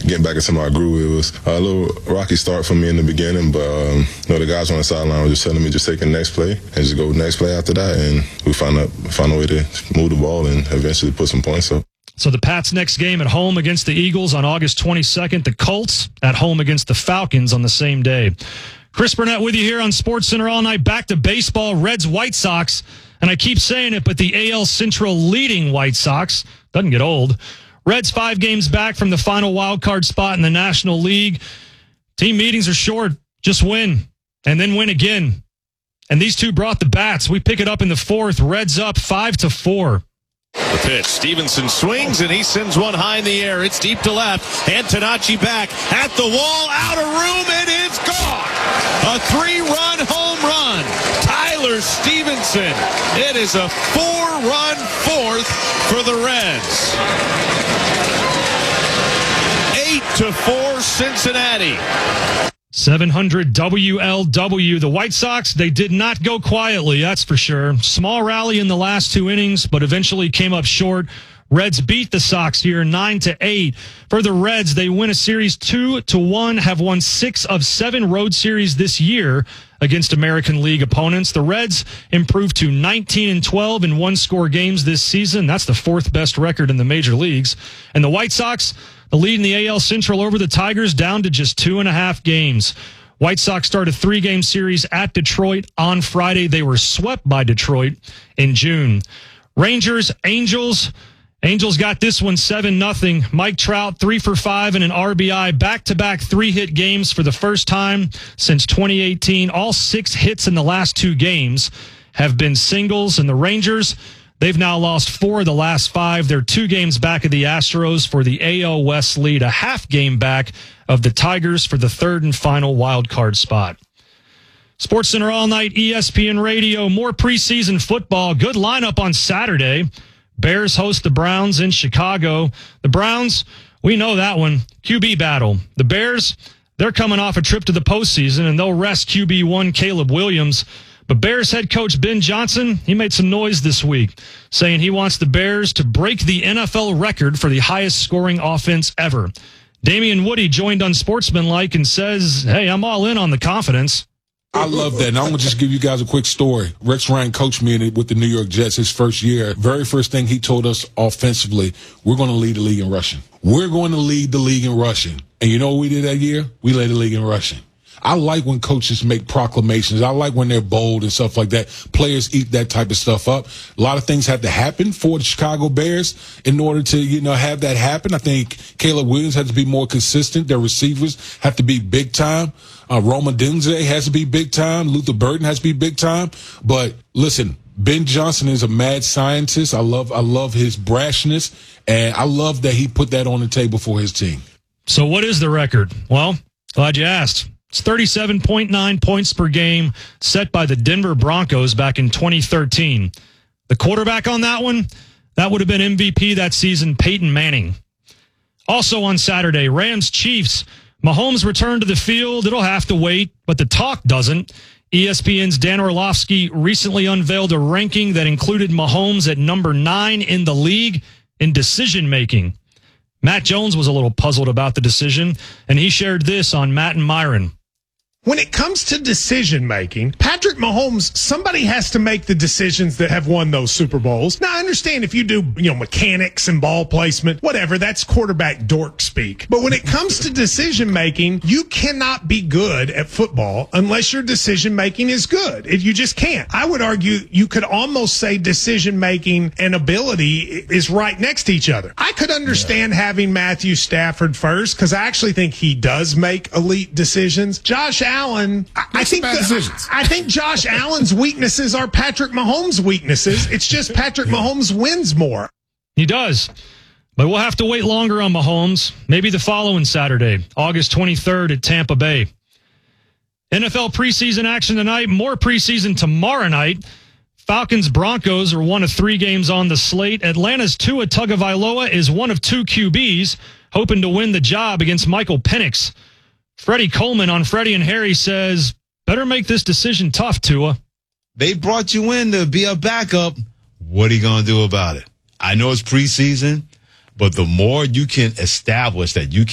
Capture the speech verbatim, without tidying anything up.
getting back into my groove. It was a little rocky start for me in the beginning, but um, you know, the guys on the sideline were just telling me just take the next play and just go next play after that, and we found a found a way to move the ball and eventually put some points up. So the Pats' next game at home against the Eagles on August twenty-second. The Colts at home against the Falcons on the same day. Chris Burnett with you here on SportsCenter all night. Back to baseball, Reds, White Sox. And I keep saying it, but the A L Central leading White Sox doesn't get old. Reds five games back from the final wild card spot in the National League. Team meetings are short. Just win and then win again. And these two brought the bats. We pick it up in the fourth. Reds up five to four. The pitch. Stevenson swings, and he sends one high in the air. It's deep to left. Antonacci back at the wall, out of room, and it's gone. A three-run home run. Tyler Stevenson. It is a four-run fourth for the Reds. Eight to four, Cincinnati. seven hundred W L W. The White Sox, they did not go quietly, that's for sure. Small rally in the last two innings, but eventually came up short. Reds beat the Sox here nine to eight. For the Reds, they win a series two to one, have won six of seven road series this year against American League opponents. The Reds improved to nineteen and twelve in one-score games this season. That's the fourth best record in the major leagues. And the White Sox, the lead in the A L Central over the Tigers, down to just two and a half games. White Sox start a three-game series at Detroit on Friday. They were swept by Detroit in June. Rangers, Angels. Angels got this one seven nothing. Mike Trout, three for five and an R B I. Back-to-back three-hit games for the first time since twenty eighteen. All six hits in the last two games have been singles. And the Rangers, they've now lost four of the last five. They're two games back of the Astros for the A L West lead, a half game back of the Tigers for the third and final wild card spot. SportsCenter all night, E S P N Radio, more preseason football. Good lineup on Saturday. Bears host the Browns in Chicago. The Browns, we know that one. Q B battle. The Bears, they're coming off a trip to the postseason, and they'll rest Q B one Caleb Williams. But Bears head coach Ben Johnson, he made some noise this week, saying he wants the Bears to break the N F L record for the highest scoring offense ever. Damian Woody joined Unsportsmanlike and says, hey, I'm all in on the confidence. I love that. And I'm going to just give you guys a quick story. Rex Ryan coached me in it with the New York Jets his first year. Very first thing he told us offensively, we're going to lead the league in rushing. We're going to lead the league in rushing. And you know what we did that year? We led the league in rushing. I like when coaches make proclamations. I like when they're bold and stuff like that. Players eat that type of stuff up. A lot of things have to happen for the Chicago Bears in order to, you know, have that happen. I think Caleb Williams has to be more consistent. Their receivers have to be big time. Uh, Roma Dunze has to be big time. Luther Burden has to be big time. But listen, Ben Johnson is a mad scientist. I love, I love his brashness, and I love that he put that on the table for his team. So what is the record? Well, glad you asked. It's thirty-seven point nine points per game set by the Denver Broncos back in twenty thirteen. The quarterback on that one, that would have been M V P that season, Peyton Manning. Also on Saturday, Rams Chiefs. Mahomes returned to the field. It'll have to wait, but the talk doesn't. E S P N's Dan Orlovsky recently unveiled a ranking that included Mahomes at number nine in the league in decision-making. Matt Jones was a little puzzled about the decision, and he shared this on Matt and Myron. When it comes to decision-making, Patrick Mahomes, somebody has to make the decisions that have won those Super Bowls. Now, I understand if you do, you know, mechanics and ball placement, whatever, that's quarterback dork speak. But when it comes to decision-making, you cannot be good at football unless your decision-making is good. You just can't. I would argue you could almost say decision-making and ability is right next to each other. I could understand yeah. having Matthew Stafford first because I actually think he does make elite decisions. Josh Allen, I, I think the, I think Josh Allen's weaknesses are Patrick Mahomes' weaknesses. It's just Patrick Mahomes wins more. He does. But we'll have to wait longer on Mahomes. Maybe the following Saturday, August twenty-third at Tampa Bay. N F L preseason action tonight. More preseason tomorrow night. Falcons Broncos are one of three games on the slate. Atlanta's Tua Tagovailoa is one of two Q Bs hoping to win the job against Michael Penix. Freddie Coleman on Freddie and Harry says, better make this decision tough, Tua. They brought you in to be a backup. What are you going to do about it? I know it's preseason, but the more you can establish that you